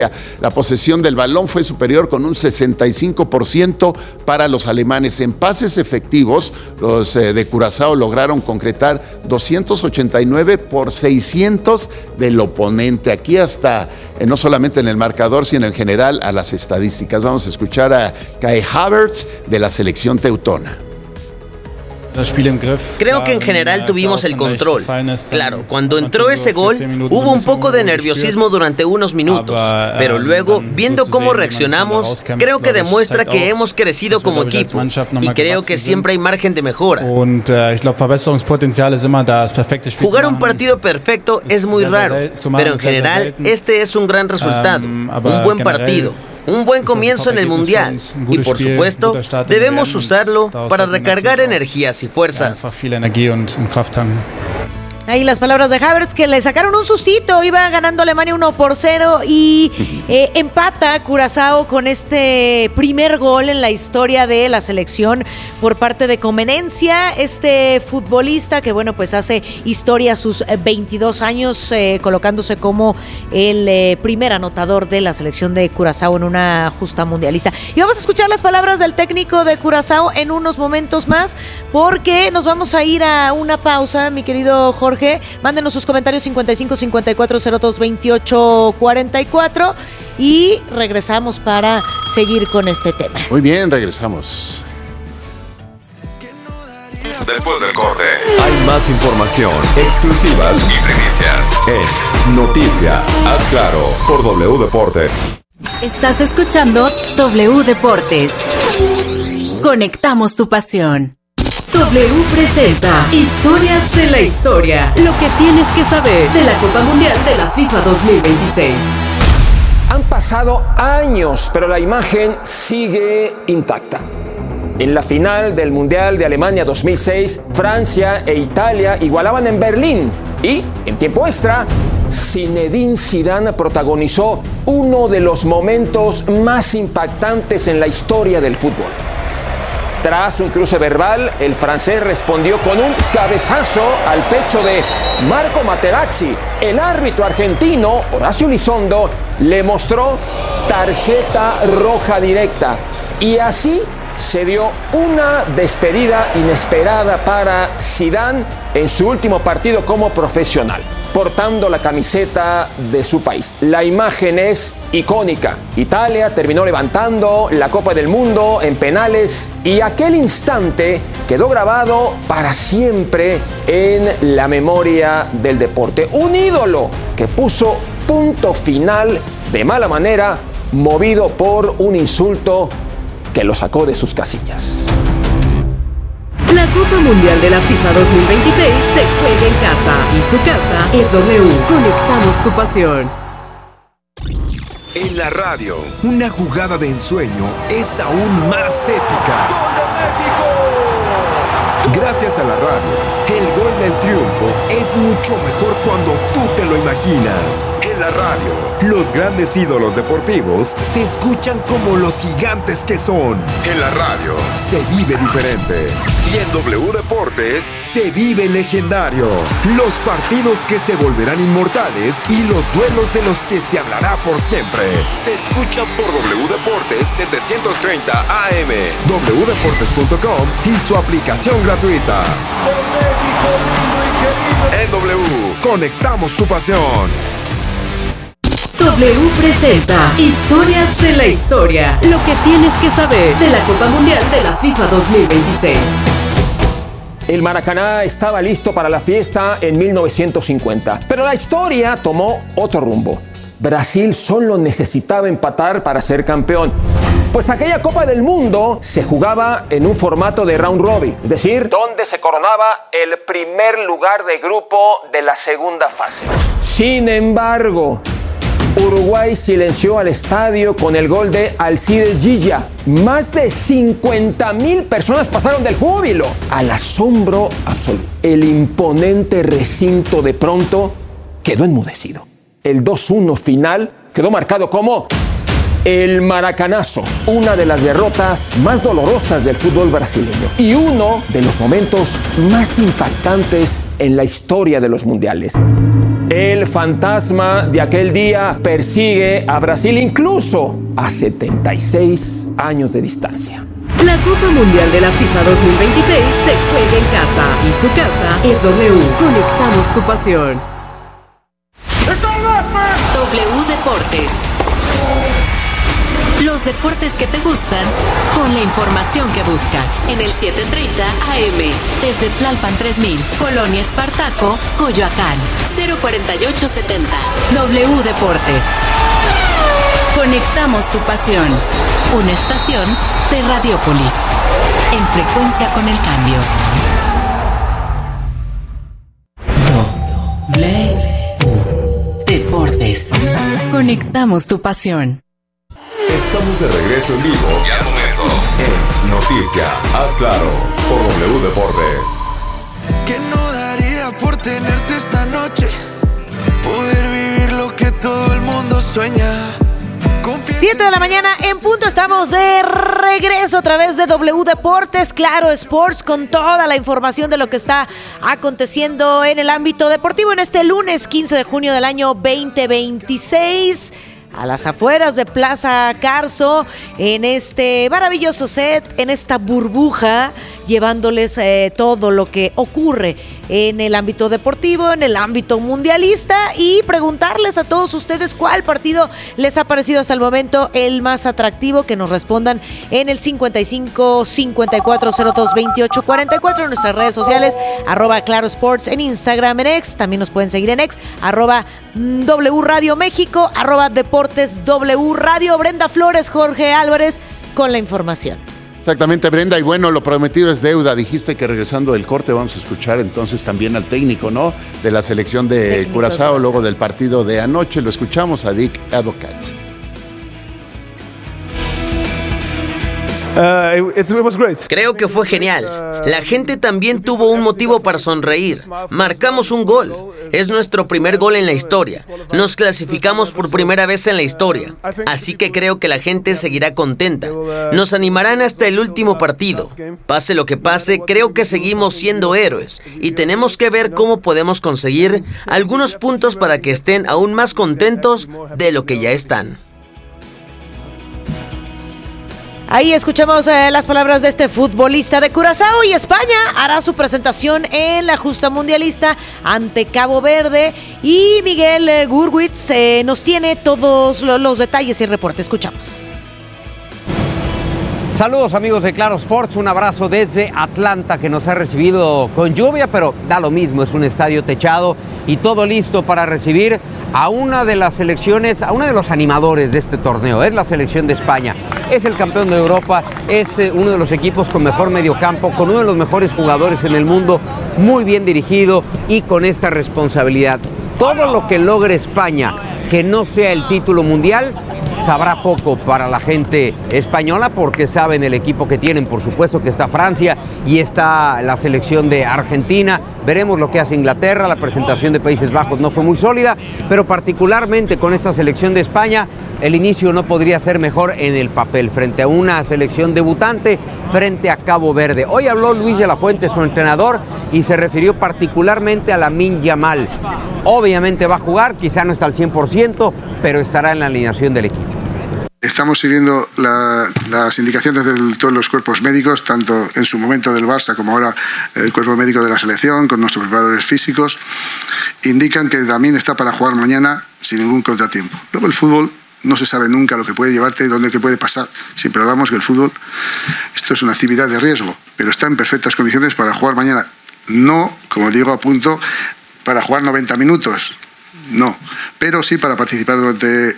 La posesión del balón fue superior con un 65% para los alemanes. En pases efectivos, los de Curazao lograron concretar 289 por 600 del oponente. Aquí hasta, no solamente en el marcador, sino en general a las estadísticas. Vamos a escuchar a Kai Havertz de la selección teutona. Creo que en general tuvimos el control. Claro, cuando entró ese gol, hubo un poco de nerviosismo durante unos minutos, pero luego, viendo cómo reaccionamos, creo que demuestra que hemos crecido como equipo y creo que siempre hay margen de mejora. Jugar un partido perfecto es muy raro, pero en general este es un gran resultado, un buen partido. Un buen comienzo en el Mundial y, por supuesto, debemos usarlo para recargar energías y fuerzas. Ahí las palabras de Havertz, que le sacaron un sustito. Iba ganando Alemania 1-0 y empata Curazao con este primer gol en la historia de la selección por parte de Comenencia, este futbolista que, bueno, pues hace historia a sus 22 años, colocándose como el primer anotador de la selección de Curazao en una justa mundialista. Y vamos a escuchar las palabras del técnico de Curazao en unos momentos más, porque nos vamos a ir a una pausa, mi querido Jorge. Mándenos sus comentarios 55 54 02 28 44 y regresamos para seguir con este tema. Muy bien, regresamos. Después del corte, hay más información, exclusivas y primicias en Noticia Haz Claro por W Deporte. Estás escuchando W Deportes. Conectamos tu pasión. W presenta Historias de la Historia. Lo que tienes que saber de la Copa Mundial de la FIFA 2026. Han pasado años, pero la imagen sigue intacta. En la final del Mundial de Alemania 2006, Francia e Italia igualaban en Berlín. Y, en tiempo extra, Zinedine Zidane protagonizó uno de los momentos más impactantes en la historia del fútbol. Tras un cruce verbal, el francés respondió con un cabezazo al pecho de Marco Materazzi. El árbitro argentino, Horacio Elizondo, le mostró tarjeta roja directa. Y así se dio una despedida inesperada para Zidane en su último partido como profesional, portando la camiseta de su país. La imagen es icónica. Italia terminó levantando la Copa del Mundo en penales y aquel instante quedó grabado para siempre en la memoria del deporte. Un ídolo que puso punto final de mala manera, movido por un insulto que lo sacó de sus casillas. La Copa Mundial de la FIFA 2026 se juega en casa y su casa es W. Conectamos tu pasión. En la radio, una jugada de ensueño es aún más épica. ¡Gol de México! Gracias a la radio, el gol del triunfo es mucho mejor cuando tú te lo imaginas. En la radio, los grandes ídolos deportivos se escuchan como los gigantes que son. En la radio, se vive diferente. Y en W Deportes, se vive legendario. Los partidos que se volverán inmortales y los duelos de los que se hablará por siempre. Se escuchan por W Deportes 730 AM, wdeportes.com y su aplicación gratuita. En W, conectamos tu pasión. W presenta Historias de la Historia. Lo que tienes que saber de la Copa Mundial de la FIFA 2026. El Maracaná estaba listo para la fiesta en 1950, pero la historia tomó otro rumbo. Brasil solo necesitaba empatar para ser campeón, pues aquella Copa del Mundo se jugaba en un formato de round robin, es decir, donde se coronaba el primer lugar de grupo de la segunda fase. Sin embargo, Uruguay silenció al estadio con el gol de Alcides Gilla. Más de 50,000 personas pasaron del júbilo al asombro absoluto. El imponente recinto de pronto quedó enmudecido. El 2-1 final quedó marcado como el Maracanazo, una de las derrotas más dolorosas del fútbol brasileño y uno de los momentos más impactantes en la historia de los mundiales. El fantasma de aquel día persigue a Brasil incluso a 76 años de distancia. La Copa Mundial de la FIFA 2026 se juega en casa y su casa es W. Conectamos tu pasión. W Deportes. Los deportes que te gustan con la información que buscas. En el 730 AM. Desde Tlalpan 3000. Colonia Espartaco, Coyoacán. 04870. W Deportes. Conectamos tu pasión. Una estación de Radiópolis. En frecuencia con el cambio. W Deportes. Conectamos tu pasión. Estamos de regreso en vivo y al momento en Noticia, haz claro, por W Deportes. ¿Qué no daría por tenerte esta noche? Poder vivir lo que todo el mundo sueña. 7 de la mañana en punto, estamos de regreso a través de W Deportes, Claro Sports, con toda la información de lo que está aconteciendo en el ámbito deportivo en este lunes 15 de junio del año 2026. A las afueras de Plaza Carso, en este maravilloso set, en esta burbuja, llevándoles todo lo que ocurre en el ámbito deportivo, en el ámbito mundialista, y preguntarles a todos ustedes cuál partido les ha parecido hasta el momento el más atractivo. Que nos respondan en el 55 54 02 28 44 en nuestras redes sociales, @Claro Sports en Instagram, en X, también nos pueden seguir en X, @W Radio México, @Deportes W Radio. Brenda Flores, Jorge Álvarez con la información. Exactamente, Brenda, y bueno, lo prometido es deuda. Dijiste que regresando del corte vamos a escuchar entonces también al técnico, ¿no?, de la selección de Curazao, luego del partido de anoche. Lo escuchamos a Dick Advocat. Creo que fue genial. La gente también tuvo un motivo para sonreír. Marcamos un gol. Es nuestro primer gol en la historia. Nos clasificamos por primera vez en la historia. Así que creo que la gente seguirá contenta. Nos animarán hasta el último partido. Pase lo que pase, creo que seguimos siendo héroes. Y tenemos que ver cómo podemos conseguir algunos puntos para que estén aún más contentos de lo que ya están. Ahí escuchamos las palabras de este futbolista de Curazao, y España hará su presentación en la justa mundialista ante Cabo Verde, y Miguel Gurwitz nos tiene todos los detalles y el reporte. Escuchamos. Saludos amigos de Claro Sports, un abrazo desde Atlanta, que nos ha recibido con lluvia, pero da lo mismo, es un estadio techado y todo listo para recibir a una de las selecciones, a uno de los animadores de este torneo. Es la selección de España, es el campeón de Europa, es uno de los equipos con mejor mediocampo, con uno de los mejores jugadores en el mundo, muy bien dirigido y con esta responsabilidad. Todo lo que logre España, que no sea el título mundial, sabrá poco para la gente española, porque saben el equipo que tienen. Por supuesto que está Francia y está la selección de Argentina. Veremos lo que hace Inglaterra. La presentación de Países Bajos no fue muy sólida, pero particularmente con esta selección de España, el inicio no podría ser mejor en el papel, frente a una selección debutante, frente a Cabo Verde. Hoy habló Luis de la Fuente, su entrenador, y se refirió particularmente a Lamine Yamal. Obviamente va a jugar, quizá no está al 100%, pero estará en la alineación del equipo. Estamos siguiendo las indicaciones de todos los cuerpos médicos, tanto en su momento del Barça como ahora el cuerpo médico de la selección, con nuestros preparadores físicos. Indican que Lamine está para jugar mañana sin ningún contratiempo. Luego el fútbol no se sabe nunca lo que puede llevarte y dónde que puede pasar. Siempre hablamos que el fútbol, esto es una actividad de riesgo, pero está en perfectas condiciones para jugar mañana. No, como digo, a punto para jugar 90 minutos, no, pero sí para participar durante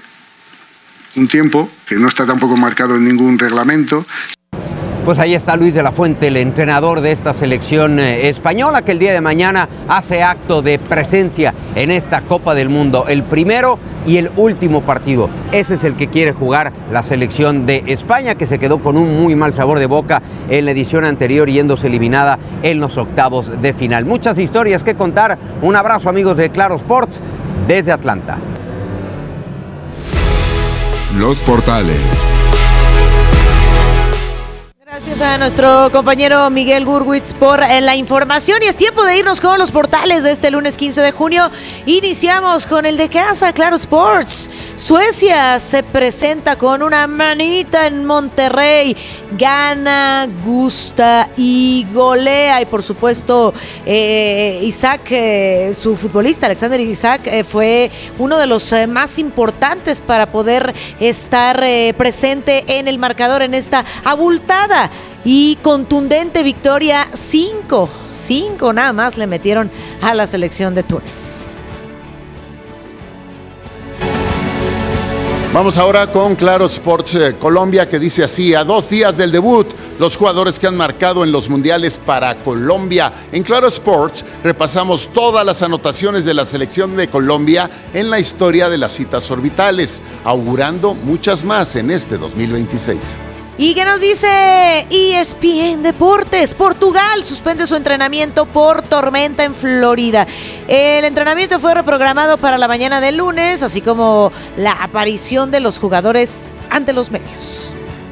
un tiempo que no está tampoco marcado en ningún reglamento. Pues ahí está Luis de la Fuente, el entrenador de esta selección española, que el día de mañana hace acto de presencia en esta Copa del Mundo. El primero y el último partido. Ese es el que quiere jugar la selección de España, que se quedó con un muy mal sabor de boca en la edición anterior, yéndose eliminada en los octavos de final. Muchas historias que contar. Un abrazo amigos de Claro Sports desde Atlanta. Los portales. Gracias a nuestro compañero Miguel Gurwitz por la información, y es tiempo de irnos con los portales de este lunes 15 de junio. Iniciamos con el de casa, Claro Sports. Suecia se presenta con una manita en Monterrey, gana, gusta y golea, y por supuesto Isaac, su futbolista Alexander Isaac, fue uno de los más importantes para poder estar presente en el marcador en esta abultada y contundente victoria. 5 nada más le metieron a la selección de Túnez. Vamos ahora con Claro Sports Colombia, que dice así: a 2 días del debut, los jugadores que han marcado en los mundiales para Colombia. En Claro Sports repasamos todas las anotaciones de la selección de Colombia en la historia de las citas orbitales, augurando muchas más en este 2026. ¿Y qué nos dice ESPN Deportes? Portugal suspende su entrenamiento por tormenta en Florida. El entrenamiento fue reprogramado para la mañana del lunes, así como la aparición de los jugadores ante los medios.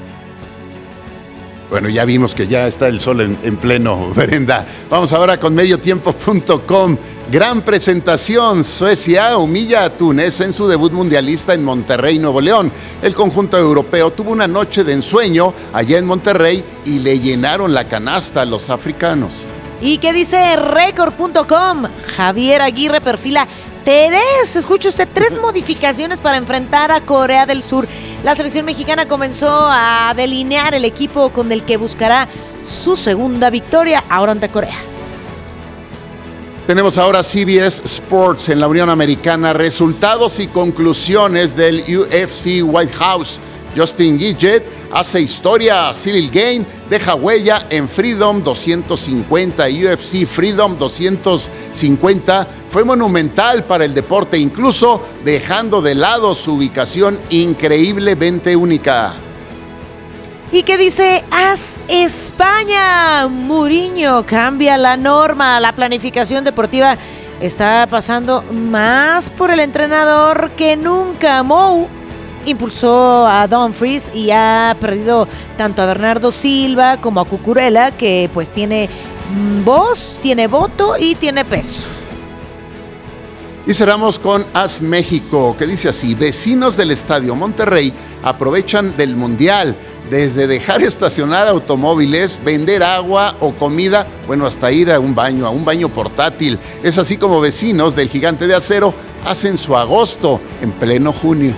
Bueno, ya vimos que ya está el sol en pleno, Brenda. Vamos ahora con mediotiempo.com. Gran presentación. Suecia humilla a Túnez en su debut mundialista en Monterrey, Nuevo León. El conjunto europeo tuvo una noche de ensueño allá en Monterrey y le llenaron la canasta a los africanos. ¿Y qué dice Record.com? Javier Aguirre perfila 3 modificaciones para enfrentar a Corea del Sur. La selección mexicana comenzó a delinear el equipo con el que buscará su segunda victoria ahora ante Corea. Tenemos ahora CBS Sports en la Unión Americana. Resultados y conclusiones del UFC White House. Justin Gaethje hace historia. Cyril Gane deja huella en Freedom 250. UFC Freedom 250 fue monumental para el deporte, incluso dejando de lado su ubicación increíblemente única. ¿Y qué dice AS España? Mourinho cambia la norma. La planificación deportiva está pasando más por el entrenador que nunca. Mou impulsó a Dumfries y ha perdido tanto a Bernardo Silva como a Cucurella, que pues tiene voz, tiene voto y tiene peso. Y cerramos con AS México, que dice así: vecinos del Estadio Monterrey aprovechan del Mundial, desde dejar estacionar automóviles, vender agua o comida, bueno, hasta ir a un baño portátil. Es así como vecinos del Gigante de Acero hacen su agosto en pleno junio.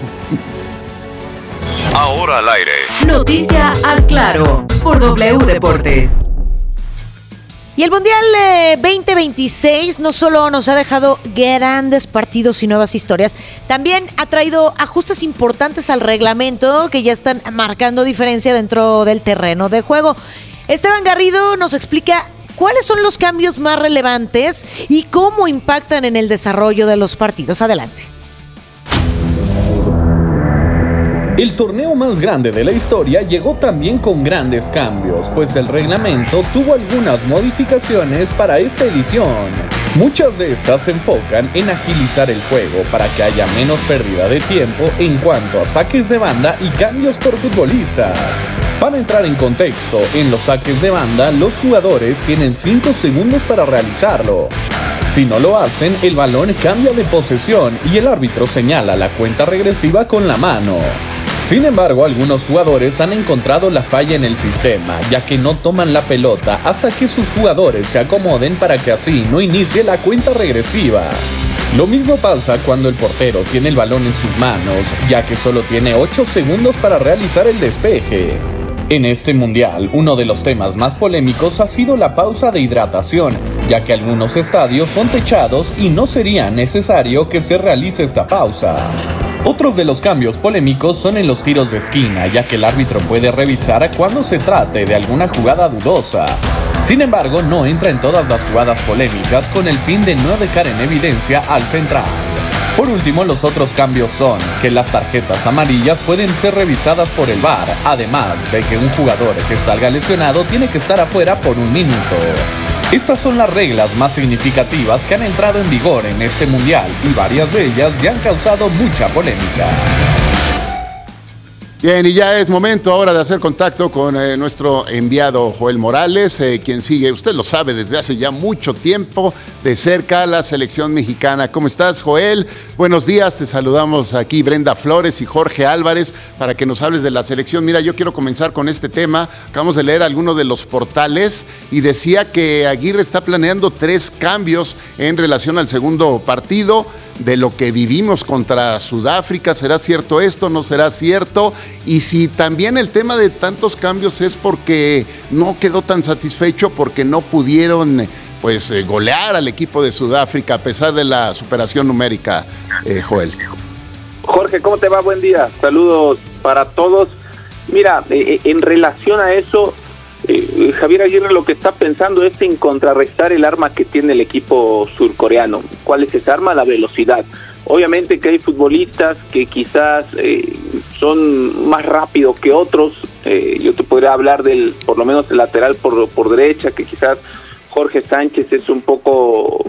Ahora al aire. Noticia Haz Claro por W Deportes. Y el Mundial 2026 no solo nos ha dejado grandes partidos y nuevas historias, también ha traído ajustes importantes al reglamento que ya están marcando diferencia dentro del terreno de juego. Esteban Garrido nos explica cuáles son los cambios más relevantes y cómo impactan en el desarrollo de los partidos. Adelante. El torneo más grande de la historia llegó también con grandes cambios, pues el reglamento tuvo algunas modificaciones para esta edición. Muchas de estas se enfocan en agilizar el juego para que haya menos pérdida de tiempo en cuanto a saques de banda y cambios por futbolistas. Para entrar en contexto, en los saques de banda, los jugadores tienen 5 segundos para realizarlo. Si no lo hacen, el balón cambia de posesión y el árbitro señala la cuenta regresiva con la mano. Sin embargo, algunos jugadores han encontrado la falla en el sistema, ya que no toman la pelota hasta que sus jugadores se acomoden para que así no inicie la cuenta regresiva. Lo mismo pasa cuando el portero tiene el balón en sus manos, ya que solo tiene 8 segundos para realizar el despeje. En este mundial, uno de los temas más polémicos ha sido la pausa de hidratación, ya que algunos estadios son techados y no sería necesario que se realice esta pausa. Otros de los cambios polémicos son en los tiros de esquina, ya que el árbitro puede revisar cuando se trate de alguna jugada dudosa. Sin embargo, no entra en todas las jugadas polémicas con el fin de no dejar en evidencia al central. Por último, los otros cambios son que las tarjetas amarillas pueden ser revisadas por el VAR, además de que un jugador que salga lesionado tiene que estar afuera por 1 minuto. Estas son las reglas más significativas que han entrado en vigor en este mundial y varias de ellas ya han causado mucha polémica. Bien, y ya es momento ahora de hacer contacto con nuestro enviado Joel Morales, quien sigue, usted lo sabe, desde hace ya mucho tiempo de cerca la selección mexicana. ¿Cómo estás, Joel? Buenos días, te saludamos aquí Brenda Flores y Jorge Álvarez para que nos hables de la selección. Mira, yo quiero comenzar con este tema. Acabamos de leer algunos de los portales y decía que Aguirre está planeando 3 cambios en relación al segundo partido de lo que vivimos contra Sudáfrica. ¿Será cierto esto? ¿No será cierto? Y si también el tema de tantos cambios es porque no quedó tan satisfecho, porque no pudieron golear al equipo de Sudáfrica a pesar de la superación numérica, Joel. Jorge, ¿cómo te va? Buen día. Saludos para todos. Mira, en relación a eso, Javier Aguirre lo que está pensando es en contrarrestar el arma que tiene el equipo surcoreano. ¿Cuál es esa arma? La velocidad. Obviamente que hay futbolistas que quizás son más rápidos que otros. Yo te podría hablar por lo menos el lateral por derecha, que quizás Jorge Sánchez es un poco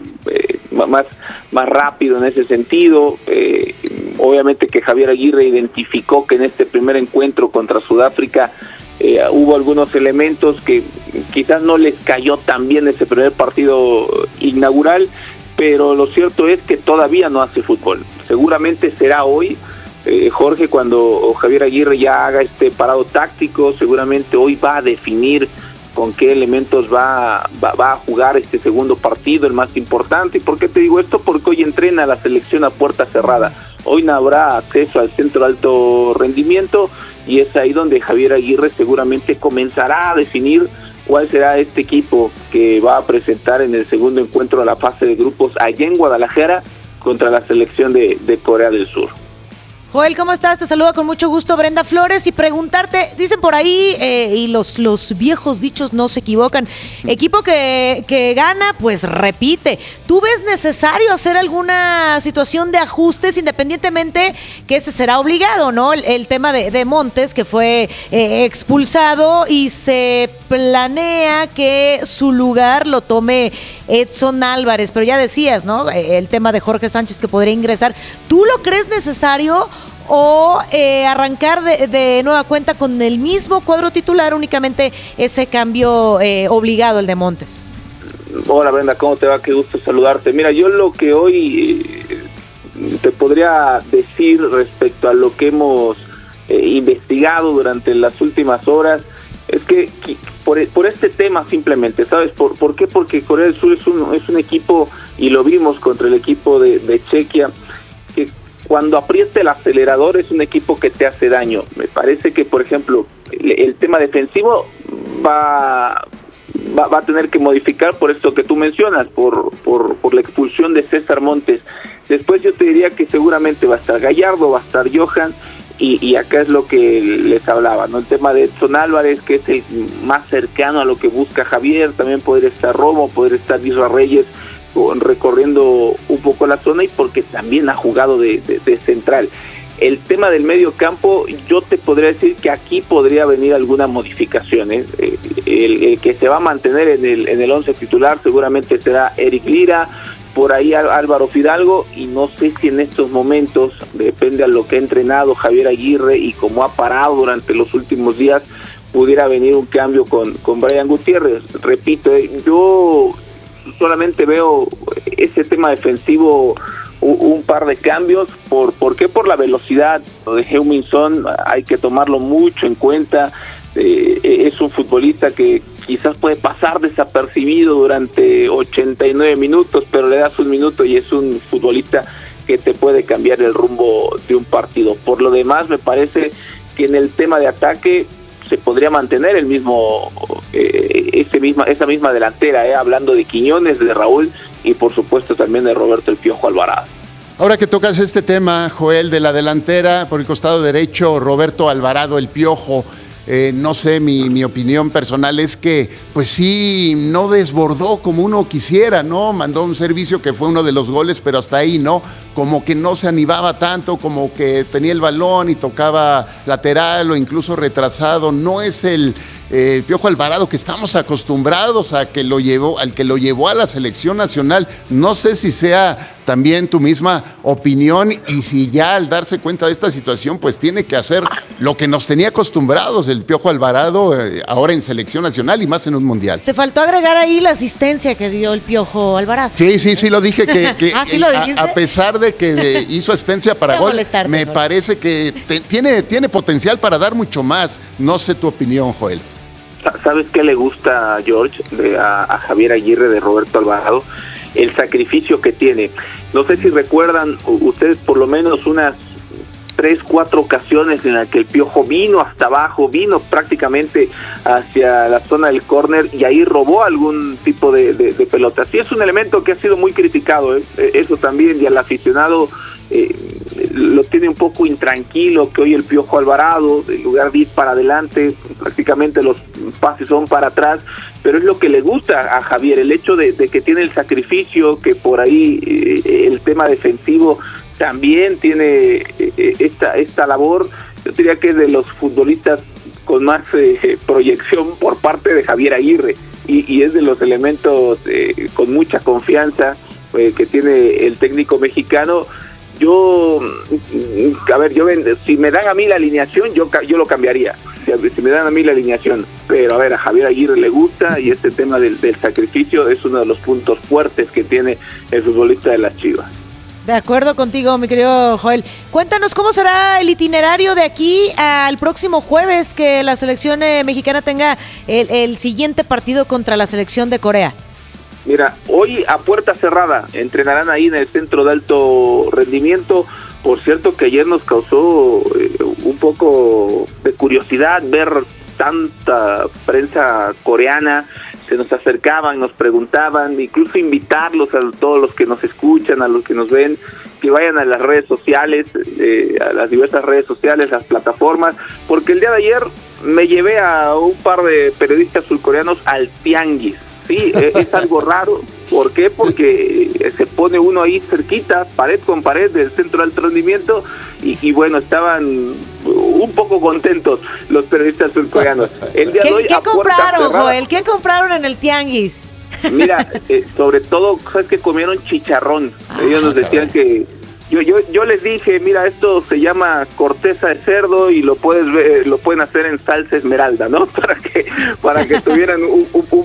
más rápido en ese sentido. Obviamente que Javier Aguirre identificó que en este primer encuentro contra Sudáfrica hubo algunos elementos que quizás no les cayó tan bien ese primer partido inaugural, pero lo cierto es que todavía no hace fútbol. Seguramente será hoy, Jorge, cuando Javier Aguirre ya haga este parado táctico. Seguramente hoy va a definir con qué elementos va a jugar este segundo partido, el más importante. ¿Y por qué te digo esto? Porque hoy entrena la selección a puerta cerrada. Hoy no habrá acceso al centro de alto rendimiento y es ahí donde Javier Aguirre seguramente comenzará a definir cuál será este equipo que va a presentar en el segundo encuentro de la fase de grupos allá en Guadalajara contra la selección de Corea del Sur. Joel, ¿cómo estás? Te saluda con mucho gusto Brenda Flores y preguntarte, dicen por ahí, y los viejos dichos no se equivocan, equipo que gana, pues repite. ¿Tú ves necesario hacer alguna situación de ajustes, independientemente que ese será obligado, ¿no? El tema de Montes, que fue expulsado y se planea que su lugar lo tome Edson Álvarez, pero ya decías, ¿no? El tema de Jorge Sánchez que podría ingresar. ¿Tú lo crees necesario o arrancar de nueva cuenta con el mismo cuadro titular, únicamente ese cambio obligado, el de Montes? Hola Brenda, ¿cómo te va? Qué gusto saludarte. Mira, yo lo que hoy te podría decir respecto a lo que hemos investigado durante las últimas horas es que por este tema simplemente, ¿sabes? ¿Por qué? Porque Corea del Sur es un equipo, y lo vimos contra el equipo de Chequia, que cuando aprieta el acelerador es un equipo que te hace daño. Me parece que, por ejemplo, el tema defensivo va a tener que modificar por esto que tú mencionas, por la expulsión de César Montes. Después yo te diría que seguramente va a estar Gallardo, va a estar Johan, y acá es lo que les hablaba, ¿no? El tema de Edson Álvarez, que es el más cercano a lo que busca Javier. También podría estar Romo, podría estar Isra Reyes recorriendo un poco la zona, y porque también ha jugado de central. El tema del medio campo, yo te podría decir que aquí podría venir alguna modificación, ¿eh? El que se va a mantener en el 11 titular seguramente será Eric Lira, por ahí Álvaro Fidalgo, y no sé si en estos momentos, depende a lo que ha entrenado Javier Aguirre y cómo ha parado durante los últimos días, pudiera venir un cambio con Brian Gutiérrez. Repito, yo solamente veo ese tema defensivo, un par de cambios. ¿Por qué? Por la velocidad. Lo de Heung-min Son hay que tomarlo mucho en cuenta. Es un futbolista que quizás puede pasar desapercibido durante 89 minutos, pero le das un minuto y es un futbolista que te puede cambiar el rumbo de un partido. Por lo demás, me parece que en el tema de ataque se podría mantener esa misma delantera, hablando de Quiñones, de Raúl y por supuesto también de Roberto El Piojo Alvarado. Ahora que tocas este tema, Joel, de la delantera, por el costado derecho, Roberto Alvarado El Piojo, no sé, mi opinión personal es que, pues sí, no desbordó como uno quisiera, ¿no? Mandó un servicio que fue uno de los goles, pero hasta ahí, ¿no? como que no se animaba tanto, como que tenía el balón y tocaba lateral o incluso retrasado. No es el Piojo Alvarado que estamos acostumbrados al que lo llevó a la selección nacional. No sé si sea también tu misma opinión y si ya al darse cuenta de esta situación pues tiene que hacer lo que nos tenía acostumbrados el Piojo Alvarado ahora en selección nacional y más en un mundial. Te faltó agregar ahí la asistencia que dio el Piojo Alvarado. Sí lo dije que ¿Sí lo dijiste? a pesar de que hizo asistencia para gol, me parece que tiene potencial para dar mucho más. No sé tu opinión, Joel. ¿Sabes qué le gusta a George, a Javier Aguirre de Roberto Alvarado? El sacrificio que tiene. No sé si recuerdan ustedes por lo menos unas 3-4 ocasiones en las que el Piojo vino hasta abajo, vino prácticamente hacia la zona del córner y ahí robó algún tipo de pelota. Sí, es un elemento que ha sido muy criticado, eso también, y al aficionado lo tiene un poco intranquilo, que hoy el Piojo Alvarado, en lugar de ir para adelante, prácticamente los pases son para atrás, pero es lo que le gusta a Javier, el hecho de que tiene el sacrificio, que por ahí el tema defensivo también tiene esta labor. Yo diría que es de los futbolistas con más proyección por parte de Javier Aguirre, y es de los elementos con mucha confianza que tiene el técnico mexicano. Si me dan a mí la alineación, yo lo cambiaría. Si me dan a mí la alineación, pero a Javier Aguirre le gusta, y este tema del sacrificio es uno de los puntos fuertes que tiene el futbolista de las Chivas. De acuerdo contigo, mi querido Joel. Cuéntanos cómo será el itinerario de aquí al próximo jueves que la selección mexicana tenga el siguiente partido contra la selección de Corea. Mira, hoy a puerta cerrada entrenarán ahí en el centro de alto rendimiento. Por cierto que ayer nos causó un poco de curiosidad ver tanta prensa coreana. Se nos acercaban, nos preguntaban, incluso invitarlos a todos los que nos escuchan, a los que nos ven, que vayan a las redes sociales, a las diversas redes sociales, las plataformas, porque el día de ayer me llevé a un par de periodistas surcoreanos al tianguis. Sí, es algo raro. ¿Por qué? Porque se pone uno ahí cerquita, pared con pared del centro de alto rendimiento, y bueno, estaban un poco contentos los periodistas surcoreanos. El día de hoy, ¿Qué compraron, Joel? ¿Qué compraron en el tianguis? Mira, sobre todo, ¿sabes qué? Comieron chicharrón. Ellos nos decían que... Yo les dije, mira, esto se llama corteza de cerdo y lo pueden hacer en salsa esmeralda, ¿no? Para que tuvieran un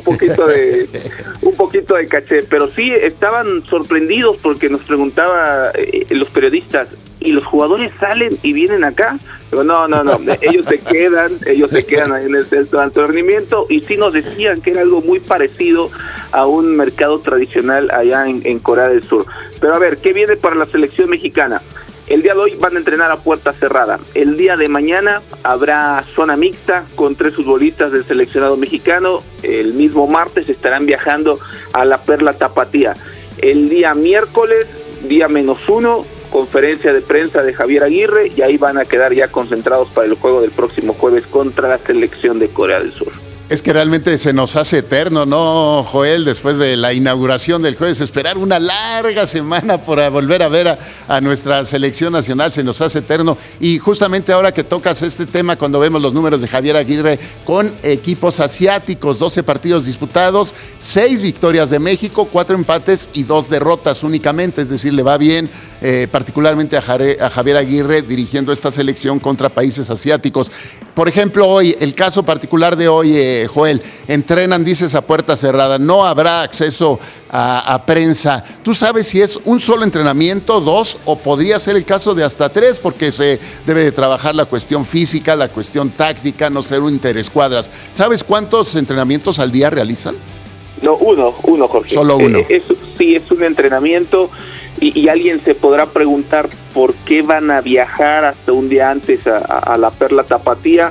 poquito de caché. Pero sí estaban sorprendidos porque nos preguntaba los periodistas, ¿y los jugadores salen y vienen acá? Pero no, ellos se quedan ahí en el centro de alto rendimiento, y sí nos decían que era algo muy parecido a un mercado tradicional allá en Corea del Sur. Pero a ver, ¿qué viene para la selección mexicana? El día de hoy van a entrenar a puerta cerrada. El día de mañana habrá zona mixta con 3 futbolistas del seleccionado mexicano. El mismo martes estarán viajando a la Perla Tapatía. El día miércoles, día -1, conferencia de prensa de Javier Aguirre, y ahí van a quedar ya concentrados para el juego del próximo jueves contra la selección de Corea del Sur. Es que realmente se nos hace eterno, ¿no, Joel? Después de la inauguración del jueves, esperar una larga semana para volver a ver a nuestra selección nacional, se nos hace eterno. Y justamente ahora que tocas este tema, cuando vemos los números de Javier Aguirre con equipos asiáticos, 12 partidos disputados, 6 victorias de México, 4 empates y 2 derrotas únicamente, es decir, le va bien particularmente a Javier Aguirre dirigiendo esta selección contra países asiáticos. Por ejemplo, hoy, el caso particular de hoy, Joel, entrenan, dices, a puerta cerrada, no habrá acceso a prensa. ¿Tú sabes si es un solo entrenamiento, 2, o podría ser el caso de hasta 3, porque se debe de trabajar la cuestión física, la cuestión táctica, no ser un interescuadras? ¿Sabes cuántos entrenamientos al día realizan? No, uno, Jorge. Solo uno. Sí, es un entrenamiento. Y alguien se podrá preguntar por qué van a viajar hasta un día antes a la Perla Tapatía.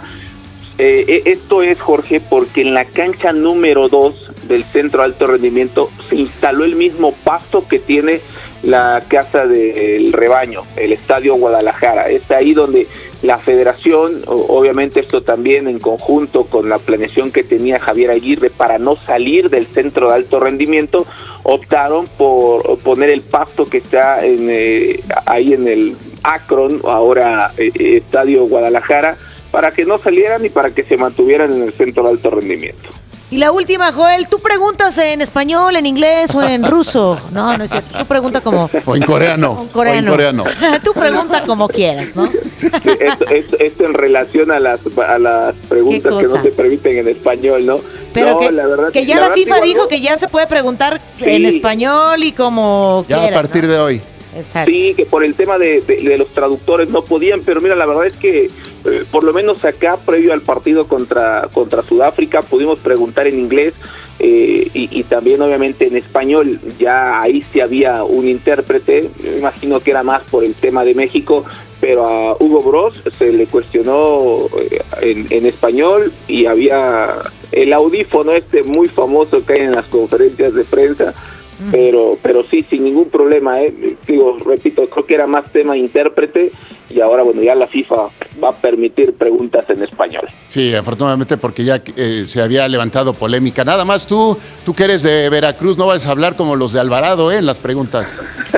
Esto es, Jorge, porque en la cancha número 2 del Centro Alto Rendimiento se instaló el mismo pasto que tiene la Casa del Rebaño, el Estadio Guadalajara. Es ahí donde La federación, obviamente esto también en conjunto con la planeación que tenía Javier Aguirre para no salir del centro de alto rendimiento, optaron por poner el pasto que está ahí en el Akron, ahora Estadio Guadalajara, para que no salieran y para que se mantuvieran en el centro de alto rendimiento. Y la última, Joel, ¿tú preguntas en español, en inglés o en ruso? No es cierto, tú pregunta como... O en coreano. Tú pregunta como quieras, ¿no? Sí, esto en relación a las preguntas que no se permiten en español, ¿no? Pero no, la verdad, que ya la FIFA dijo que ya se puede preguntar en español y como ya quieras, a partir de hoy. Exacto. Sí, que por el tema de los traductores no podían, pero mira, la verdad es que por lo menos acá, previo al partido contra Sudáfrica, pudimos preguntar en inglés y también obviamente en español. Ya ahí sí había un intérprete, me imagino que era más por el tema de México, pero a Hugo Bross se le cuestionó en español y había el audífono muy famoso que hay en las conferencias de prensa. Pero sí, sin ningún problema, repito, creo que era más tema intérprete y ahora, bueno, ya la FIFA va a permitir preguntas en español. Sí, afortunadamente, porque ya se había levantado polémica. Nada más tú que eres de Veracruz, no vas a hablar como los de Alvarado, en las preguntas.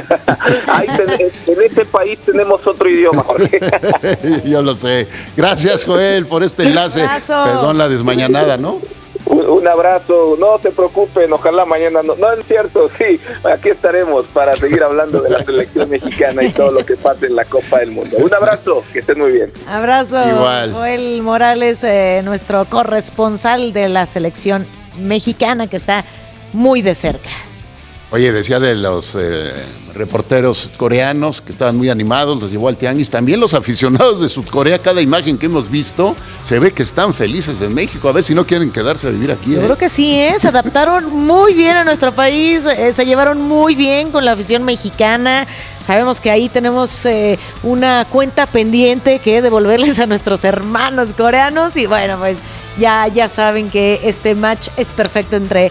En este país tenemos otro idioma, Jorge. Yo lo sé. Gracias, Joel, por este enlace. Perdón la desmañanada, ¿no? Un abrazo, no se preocupen, ojalá mañana no es cierto, sí, aquí estaremos para seguir hablando de la selección mexicana y todo lo que pasa en la Copa del Mundo. Un abrazo, que estén muy bien. Abrazo. Igual. Joel Morales, nuestro corresponsal de la selección mexicana, que está muy de cerca. Oye, decía de los reporteros coreanos que estaban muy animados, los llevó al tianguis. También los aficionados de Sudcorea, cada imagen que hemos visto, se ve que están felices en México. A ver si no quieren quedarse a vivir aquí. Yo creo que sí, se adaptaron muy bien a nuestro país, se llevaron muy bien con la afición mexicana. Sabemos que ahí tenemos una cuenta pendiente que devolverles a nuestros hermanos coreanos. Y bueno, pues ya saben que este match es perfecto entre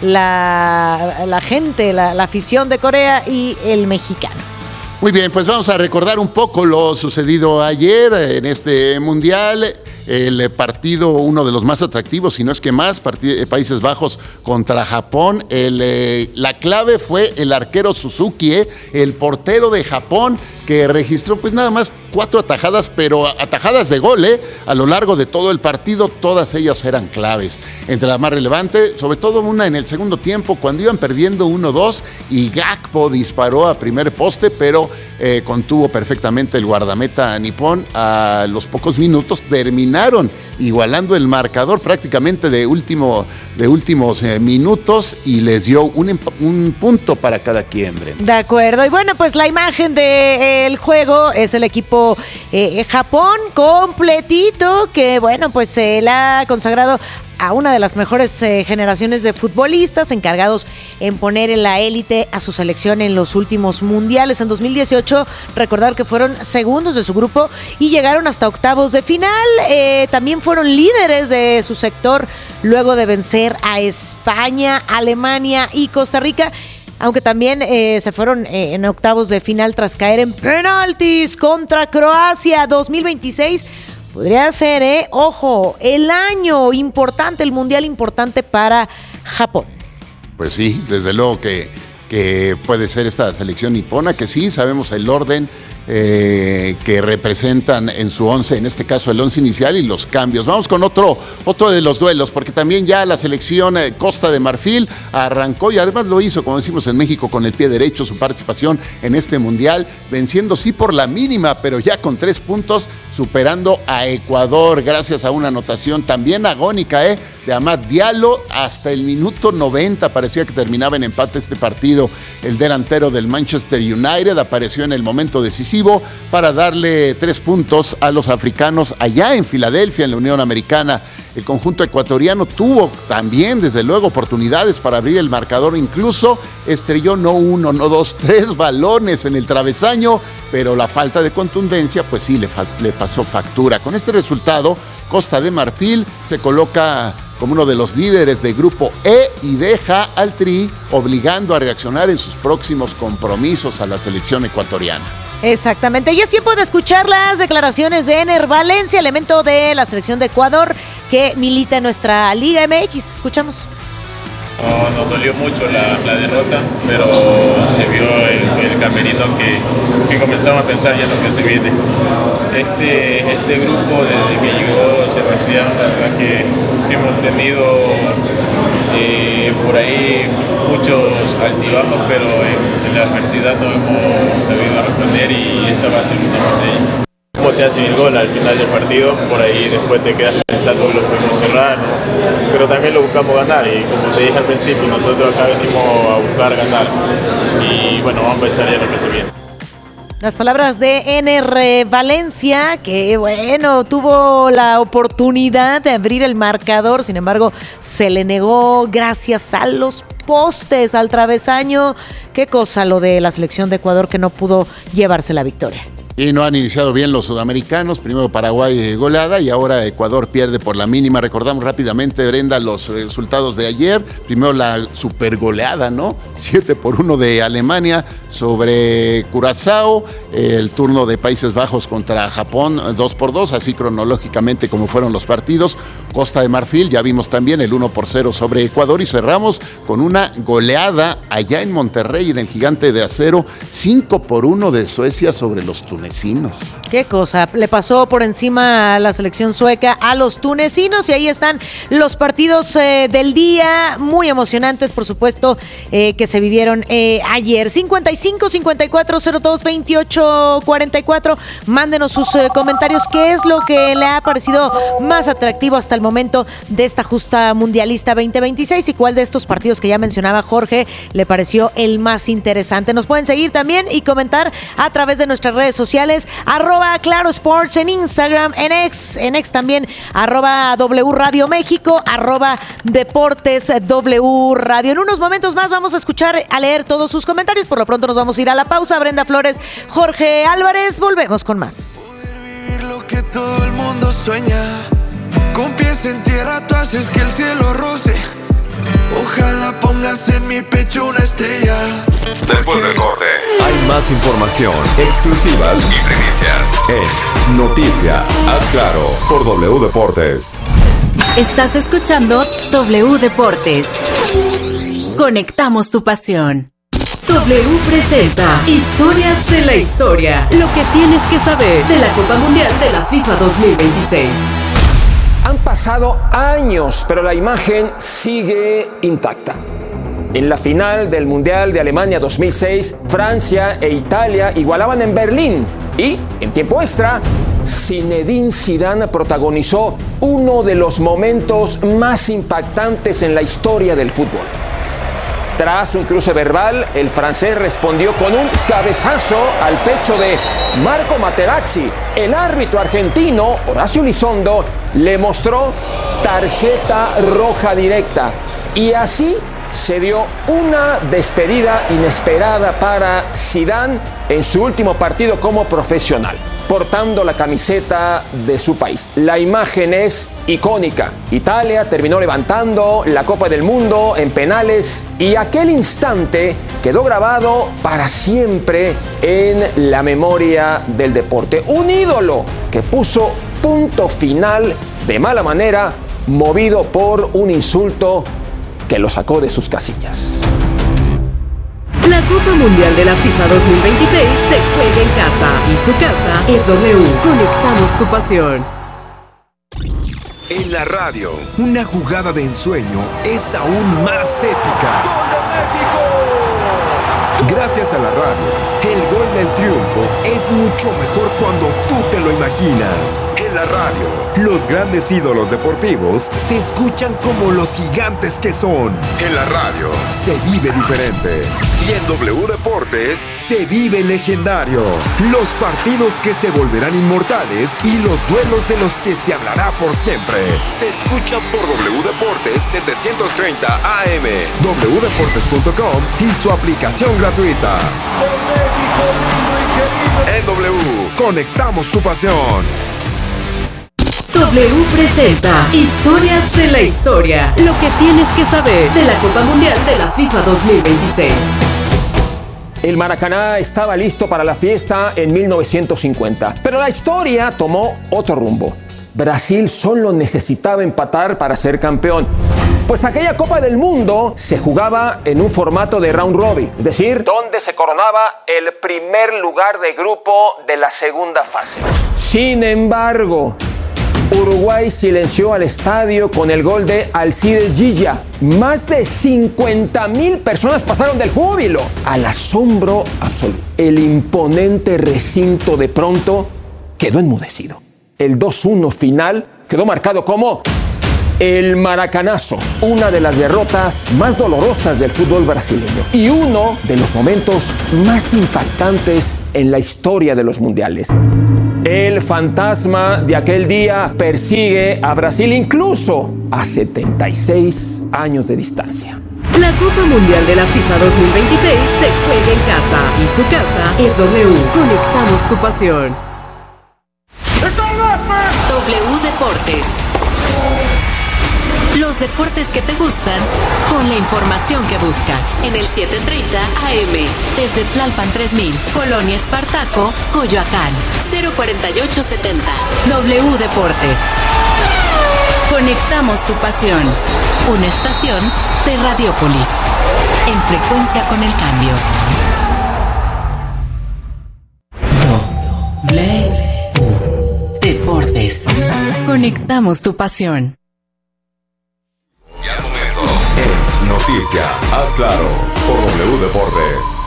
la gente, la afición de Corea y el mexicano. Muy bien, pues vamos a recordar un poco lo sucedido ayer en este mundial. El partido, uno de los más atractivos, si no es que más, Países Bajos contra Japón. La clave fue el arquero Suzuki, el portero de Japón, que registró pues nada más 4 atajadas, pero atajadas de gol, a lo largo de todo el partido. Todas ellas eran claves. Entre las más relevantes, sobre todo una en el segundo tiempo, cuando iban perdiendo 1-2 y Gakpo disparó a primer poste, pero contuvo perfectamente el guardameta nipón. A los pocos minutos terminaron igualando el marcador prácticamente de últimos minutos y les dio un punto para cada quien. De acuerdo, y bueno, pues la imagen del juego es el equipo Japón completito, que bueno, pues se la ha consagrado a una de las mejores generaciones de futbolistas encargados en poner en la élite a su selección en los últimos mundiales. En 2018, recordar que fueron segundos de su grupo y llegaron hasta octavos de final. También fueron líderes de su sector luego de vencer a España, Alemania y Costa Rica. Aunque también se fueron en octavos de final tras caer en penaltis contra Croacia. 2026 podría ser, ojo, el año importante, el mundial importante para Japón. Pues sí, desde luego que puede ser esta selección nipona, que sí, sabemos el orden que representan en su 11, en este caso el 11 inicial y los cambios. Vamos con otro de los duelos, porque también ya la selección Costa de Marfil arrancó y además lo hizo, como decimos en México, con el pie derecho su participación en este mundial, venciendo sí por la mínima, pero ya con 3 puntos, superando a Ecuador gracias a una anotación también agónica de Amad Diallo. Hasta el minuto 90 parecía que terminaba en empate este partido. El delantero del Manchester United apareció en el momento decisivo para darle 3 puntos a los africanos allá en Filadelfia, en la Unión Americana. El conjunto ecuatoriano tuvo también, desde luego, oportunidades para abrir el marcador. Incluso estrelló no 1, no 2, 3 balones en el travesaño, pero la falta de contundencia, pues sí, le pasó factura. Con este resultado, Costa de Marfil se coloca como uno de los líderes del grupo E y deja al Tri obligando a reaccionar en sus próximos compromisos a la selección ecuatoriana. Exactamente, y es tiempo de escuchar las declaraciones de Ener Valencia, elemento de la selección de Ecuador que milita en nuestra Liga MX. Escuchamos. Nos dolió mucho la derrota, pero se vio el camerino que comenzamos a pensar ya en lo que se viene. Este grupo, desde que llegó Sebastián, la verdad que hemos tenido por ahí muchos altibajos, pero en la adversidad no hemos sabido responder y esta va a ser una de ellas. ¿Cómo te hacen el gol al final del partido? Por ahí después te quedas pensando que lo podemos cerrar, ¿no? Pero también lo buscamos ganar y como te dije al principio, nosotros acá venimos a buscar ganar y bueno, vamos a empezar ya lo que se viene. Las palabras de Ener Valencia, que bueno, tuvo la oportunidad de abrir el marcador, sin embargo, se le negó gracias a los postes, al travesaño. Qué cosa lo de la selección de Ecuador que no pudo llevarse la victoria. Y no han iniciado bien los sudamericanos, primero Paraguay goleada y ahora Ecuador pierde por la mínima. Recordamos rápidamente, Brenda, los resultados de ayer. Primero la supergoleada, ¿no? 7-1 de Alemania sobre Curazao. El turno de Países Bajos contra Japón, 2-2, así cronológicamente como fueron los partidos. Costa de Marfil, ya vimos también el 1-0 sobre Ecuador y cerramos con una goleada allá en Monterrey, en el Gigante de Acero, 5-1 de Suecia sobre los tunecinos. Qué cosa, le pasó por encima a la selección sueca a los tunecinos y ahí están los partidos del día, muy emocionantes por supuesto, que se vivieron ayer. 55-54-02-28-44, mándenos sus comentarios, qué es lo que le ha parecido más atractivo hasta el momento de esta justa mundialista 2026 y cuál de estos partidos que ya mencionaba Jorge le pareció el más interesante. Nos pueden seguir también y comentar a través de nuestras redes sociales, @ClaroSports en Instagram, en X también, @W Radio México, @Deportes W Radio. En unos momentos más vamos a leer todos sus comentarios. Por lo pronto nos vamos a ir a la pausa. Brenda Flores, Jorge Álvarez, volvemos con más. Poder vivir lo que todo el mundo sueña. Con pies en tierra tú haces que el cielo roce. Ojalá pongas en mi pecho una estrella. Después del corte, hay más información, exclusivas y primicias en Noticia, haz claro, por W Deportes. Estás escuchando W Deportes. Conectamos tu pasión. W presenta Historias de la Historia. Lo que tienes que saber de la Copa Mundial de la FIFA 2026. Han pasado años, pero la imagen sigue intacta. En la final del Mundial de Alemania 2006, Francia e Italia igualaban en Berlín. Y, en tiempo extra, Zinedine Zidane protagonizó uno de los momentos más impactantes en la historia del fútbol. Tras un cruce verbal, el francés respondió con un cabezazo al pecho de Marco Materazzi. El árbitro argentino, Horacio Elizondo, le mostró tarjeta roja directa. Y así se dio una despedida inesperada para Zidane en su último partido como profesional, portando la camiseta de su país. La imagen es icónica. Italia terminó levantando la Copa del Mundo en penales y aquel instante quedó grabado para siempre en la memoria del deporte. Un ídolo que puso punto final de mala manera, movido por un insulto que lo sacó de sus casillas. La Copa Mundial de la FIFA 2026 se juega en casa y su casa es W. Conectamos tu pasión. En la radio, una jugada de ensueño es aún más épica. ¡Gol de México! Gracias a la radio, el gol del triunfo es mucho mejor cuando tú te lo imaginas. En la radio, los grandes ídolos deportivos se escuchan como los gigantes que son. En la radio, se vive diferente. Y en W Deportes, se vive legendario. Los partidos que se volverán inmortales y los duelos de los que se hablará por siempre. Se escuchan por W Deportes 730 AM, wdeportes.com y su aplicación gratuita. En W, conectamos tu pasión. W presenta Historias de la Historia. Lo que tienes que saber de la Copa Mundial de la FIFA 2026. El Maracaná estaba listo para la fiesta en 1950, pero la historia tomó otro rumbo. Brasil solo necesitaba empatar para ser campeón, pues aquella Copa del Mundo se jugaba en un formato de round robin, es decir, donde se coronaba el primer lugar de grupo de la segunda fase. Sin embargo, Uruguay silenció al estadio con el gol de Alcides Gilla. Más de 50,000 personas pasaron del júbilo al asombro absoluto. El imponente recinto de pronto quedó enmudecido. El 2-1 final quedó marcado como el Maracanazo, una de las derrotas más dolorosas del fútbol brasileño y uno de los momentos más impactantes en la historia de los mundiales. El fantasma de aquel día persigue a Brasil incluso a 76 años de distancia. La Copa Mundial de la FIFA 2026 se juega en casa y su casa es W. Conectamos tu pasión. W Deportes. Los deportes que te gustan con la información que buscas. En el 730 AM. Desde Tlalpan 3000, Colonia Espartaco, Coyoacán. 04870. W Deportes. Conectamos tu pasión. Una estación de Radiopolis. En frecuencia con el cambio. W Deportes. Conectamos tu pasión. Noticia, haz claro, por W Deportes.